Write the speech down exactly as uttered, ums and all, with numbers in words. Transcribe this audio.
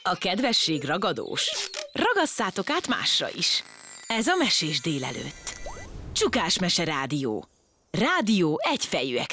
A kedvesség ragadós. Ragasszátok át másra is. Ez a Mesés délelőtt. Csukás Mese Rádió. Rádió egyfejűek